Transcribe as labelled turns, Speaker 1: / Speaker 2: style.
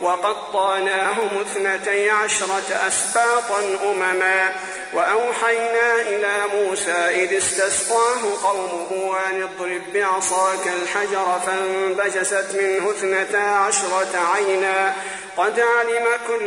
Speaker 1: وقطعناهم 12 أسباطا أمما وأوحينا إلى موسى إذ استسقاه قومه أن اضرب بعصاك الحجر فانبجست منه 12 عينا قد علم كل